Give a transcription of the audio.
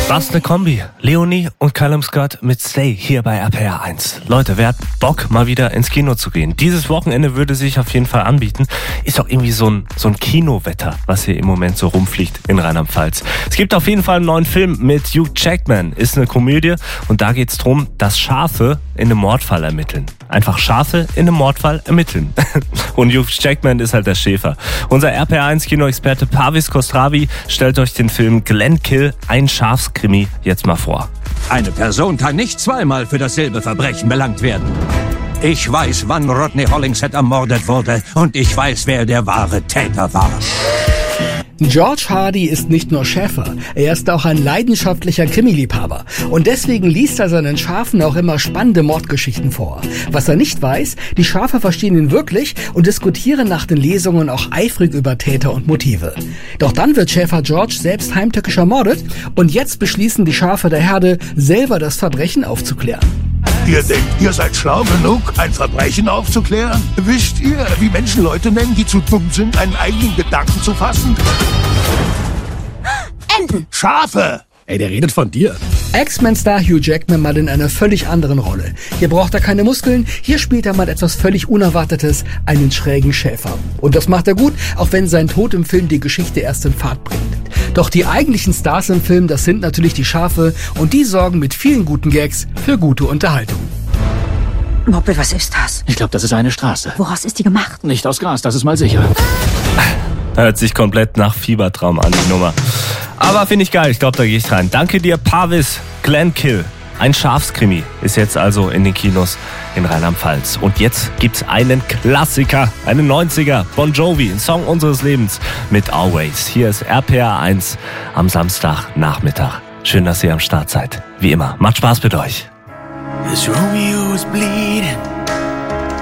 Was eine Kombi. Leonie und Callum Scott mit Stay hier bei RPR 1. Leute, wer hat Bock, mal wieder ins Kino zu gehen? Dieses Wochenende würde sich auf jeden Fall anbieten. Ist doch irgendwie so ein Kinowetter, was hier im Moment so rumfliegt in Rheinland-Pfalz. Es gibt auf jeden Fall einen neuen Film mit Hugh Jackman. Ist eine Komödie und da geht's drum, dass Schafe in einem Mordfall ermitteln. Einfach Schafe in einem Mordfall ermitteln. Und Hugh Jackman ist halt der Schäfer. Unser RPR 1 Kinoexperte Parvis Kostravi stellt euch den Film Glenkill, ein Schafskrimi, jetzt mal vor. Eine Person kann nicht zweimal für dasselbe Verbrechen belangt werden. Ich weiß, wann Rodney Hollingshead ermordet wurde und ich weiß, wer der wahre Täter war. George Hardy ist nicht nur Schäfer, er ist auch ein leidenschaftlicher Krimi-Liebhaber. Und deswegen liest er seinen Schafen auch immer spannende Mordgeschichten vor. Was er nicht weiß, die Schafe verstehen ihn wirklich und diskutieren nach den Lesungen auch eifrig über Täter und Motive. Doch dann wird Schäfer George selbst heimtückisch ermordet und jetzt beschließen die Schafe der Herde, selber das Verbrechen aufzuklären. Ihr denkt, ihr seid schlau genug, ein Verbrechen aufzuklären? Wisst ihr, wie Menschen Leute nennen, die zu dumm sind, einen eigenen Gedanken zu fassen? Enten! Schafe! Ey, der redet von dir. X-Men-Star Hugh Jackman mal in einer völlig anderen Rolle. Hier braucht er keine Muskeln, hier spielt er mal etwas völlig Unerwartetes, einen schrägen Schäfer. Und das macht er gut, auch wenn sein Tod im Film die Geschichte erst in Fahrt bringt. Doch die eigentlichen Stars im Film, das sind natürlich die Schafe und die sorgen mit vielen guten Gags für gute Unterhaltung. Moppe, was ist das? Ich glaube, das ist eine Straße. Woraus ist die gemacht? Nicht aus Gras, das ist mal sicher. Hört sich komplett nach Fiebertraum an, die Nummer. Aber finde ich geil, ich glaube, da gehe ich rein. Danke dir, Parvis. Glenkill, ein Schafskrimi, ist jetzt also in den Kinos in Rheinland-Pfalz. Und jetzt gibt's einen Klassiker, einen 90er, Bon Jovi, ein Song unseres Lebens mit Always. Hier ist RPR 1 am Samstagnachmittag. Schön, dass ihr am Start seid. Wie immer, macht Spaß mit euch. This Romeo is bleeding.